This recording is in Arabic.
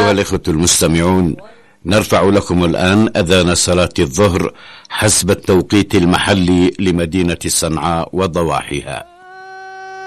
أيها الإخوة المستمعون، نرفع لكم الآن أذان صلاة الظهر حسب التوقيت المحلي لمدينة صنعاء وضواحيها.